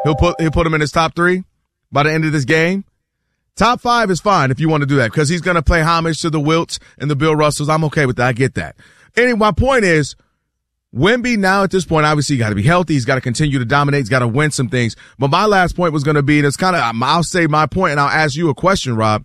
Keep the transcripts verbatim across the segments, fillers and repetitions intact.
he'll put he'll put him in his top three by the end of this game. Top five is fine if you want to do that because he's going to pay homage to the Wilts and the Bill Russells. I'm okay with that. I get that. Anyway, my point is, Wemby now at this point, obviously, you got to be healthy. He's got to continue to dominate. He's got to win some things. But my last point was going to be, and it's kind of, I'll say my point and I'll ask you a question, Rob.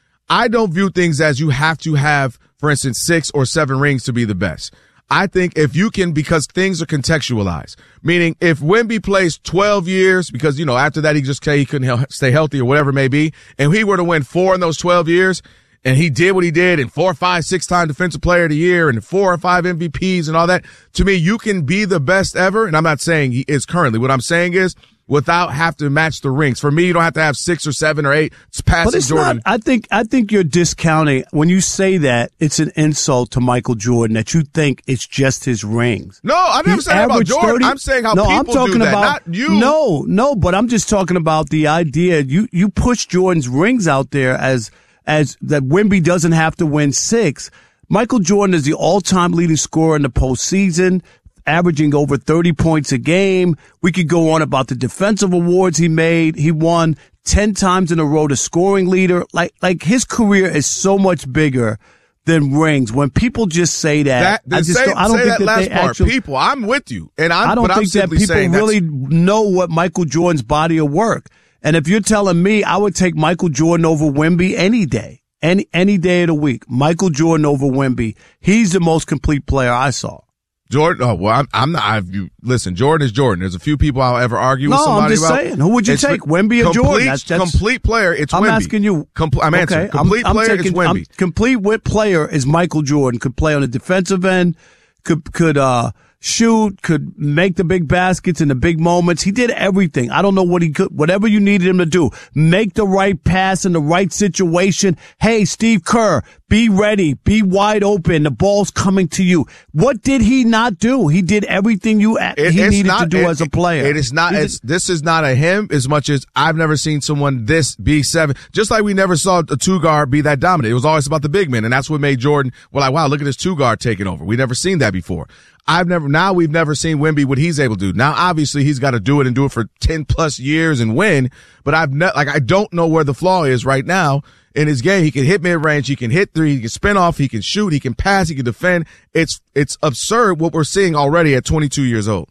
I don't view things as you have to have, for instance, six or seven rings to be the best. I think if you can, because things are contextualized, meaning if Wemby plays twelve years, because, you know, after that he just he couldn't stay healthy or whatever it may be, and he were to win four in those twelve years, and he did what he did, and four, five, six-time Defensive Player of the Year, and four or five M V Ps and all that, to me, you can be the best ever, and I'm not saying he is currently. What I'm saying is, without have to match the rings. For me, you don't have to have six or seven or eight. It's passing it's Jordan. Not, I think I think you're discounting when you say that. It's an insult to Michael Jordan that you think it's just his rings. No, I never He said that about Jordan. thirty I'm saying how no, people I'm talking do that, about, not you. No, no, but I'm just talking about the idea. You you push Jordan's rings out there as as that Wemby doesn't have to win six. Michael Jordan is the all-time leading scorer in the postseason, averaging over thirty points a game. We could go on about the defensive awards he made. He won ten times in a row the scoring leader. Like, like his career is so much bigger than rings. When people just say that, that I just say, don't, I don't say think that, that last they part. actually, people, I'm with you. And I'm, I don't but think I'm that people really that's, know what Michael Jordan's body of work. And if you're telling me I would take Michael Jordan over Wemby any day. Any any day of the week, Michael Jordan over Wemby. He's the most complete player I saw. Jordan, oh, well, I'm, I'm not, I've, you, listen, Jordan is Jordan. There's a few people I'll ever argue no, with somebody about. No, I'm just about. saying. Who would you it's take, Wemby or complete, Jordan? That's, that's, complete player, it's I'm Wemby. I'm asking you. Compl- I'm answering. Okay, complete I'm, player I'm taking, is Wemby. I'm, complete wit player is Michael Jordan. Could play on the defensive end, could, could, uh, shoot, could make the big baskets in the big moments. He did everything. I don't know what he could, whatever you needed him to do. Make the right pass in the right situation. Hey, Steve Kerr, be ready. Be wide open. The ball's coming to you. What did he not do? He did everything you it, he needed not, to do it, as a player. It is not, he it's, this is not a him as much as I've never seen someone this be seven. Just like we never saw a two guard be that dominant. It was always about the big men. And that's what made Jordan, we're like, wow, look at this two guard taking over. We never seen that before. I've never, now we've never seen Wemby what he's able to do. Now, obviously, he's got to do it and do it for ten plus years and win, but I've not, like, I don't know where the flaw is right now in his game. He can hit mid range, he can hit three, he can spin off, he can shoot, he can pass, he can defend. It's, it's absurd what we're seeing already at twenty-two years old.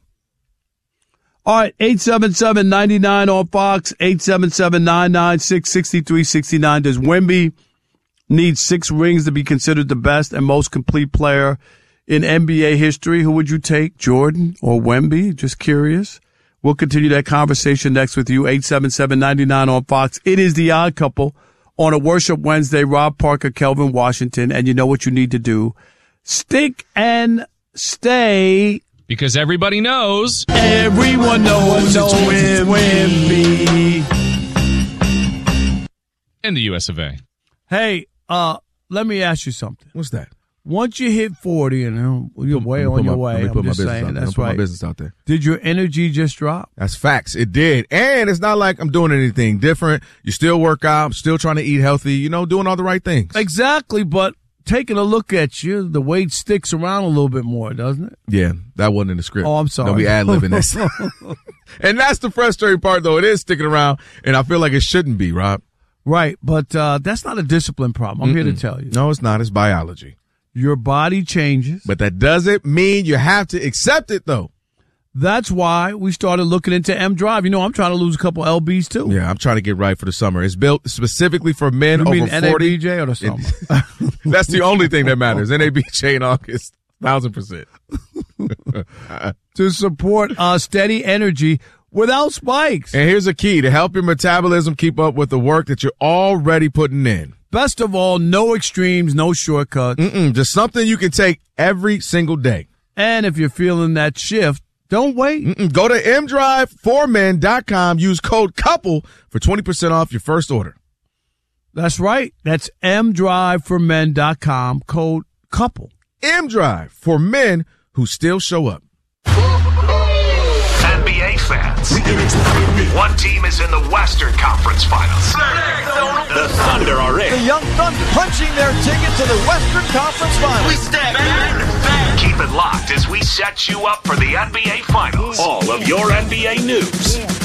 All right, eight seven seven, nine nine on Fox, eight seven seven, nine nine six, six three six nine. Does Wemby need six rings to be considered the best and most complete player in N B A history? Who would you take, Jordan or Wemby? Just curious. We'll continue that conversation next with you, eight seven seven, nine nine on Fox. It is The Odd Couple on a Worship Wednesday. Rob Parker, Kelvin Washington, and you know what you need to do. Stick and stay. Because everybody knows. Everyone knows it's Wemby. And the U S of A. Hey, uh, let me ask you something. What's that? Once you hit forty and uh, you're way on your way, I'm just saying, that's right. Put my business out there. Did your energy just drop? That's facts. It did. And it's not like I'm doing anything different. You still work out, still trying to eat healthy, you know, doing all the right things. Exactly, but taking a look at you, the weight sticks around a little bit more, doesn't it? Yeah, that wasn't in the script. Oh, I'm sorry. Don't be ad-libbing this. And that's the frustrating part, though. It is sticking around, and I feel like it shouldn't be, Rob. Right, but uh, that's not a discipline problem. I'm Mm-mm. here to tell you. No, it's not. It's biology. Your body changes. But that doesn't mean you have to accept it, though. That's why we started looking into M Drive. You know, I'm trying to lose a couple L Bs, too. Yeah, I'm trying to get right for the summer. It's built specifically for men you over mean forty. N A B J or the summer? That's the only thing that matters. N A B J in August, one thousand percent. To support uh, steady energy without spikes. And here's a key to help your metabolism keep up with the work that you're already putting in. Best of all, no extremes, no shortcuts. Mm-mm, just something you can take every single day. And if you're feeling that shift, don't wait. Mm-mm, go to m drive for men dot com. Use code COUPLE for twenty percent off your first order. That's right. That's m drive for men dot com, code COUPLE. M-Drive for men who still show up. N B A fans, one team is in the Western Conference Finals. The Thunder are in. The Young Thunder punching their ticket to the Western Conference Finals. We stand back. Keep it locked as we set you up for the N B A Finals. All of your N B A news,